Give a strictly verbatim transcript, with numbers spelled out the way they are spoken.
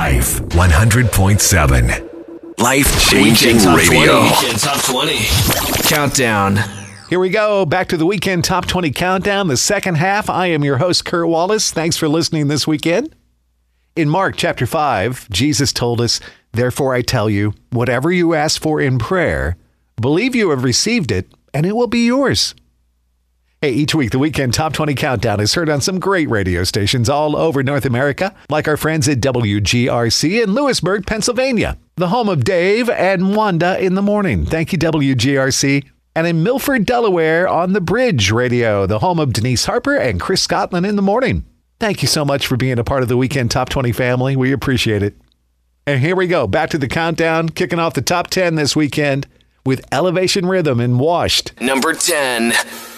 Life one hundred point seven. Life-changing Weekend Top radio. twenty. Weekend Top twenty. Countdown. Here we go. Back to the Weekend Top twenty Countdown, the second half. I am your host, Kurt Wallace. Thanks for listening this weekend. In Mark chapter five, Jesus told us, "Therefore I tell you, whatever you ask for in prayer, believe you have received it, and it will be yours." Hey, each week, the Weekend Top twenty Countdown is heard on some great radio stations all over North America, like our friends at W G R C in Lewisburg, Pennsylvania, the home of Dave and Wanda in the morning. Thank you, W G R C. And in Milford, Delaware, on The Bridge Radio, the home of Denise Harper and Chris Scotland in the morning. Thank you so much for being a part of the Weekend Top twenty family. We appreciate it. And here we go. Back to the countdown, kicking off the top ten this weekend with Elevation Rhythm and Washed. Number ten.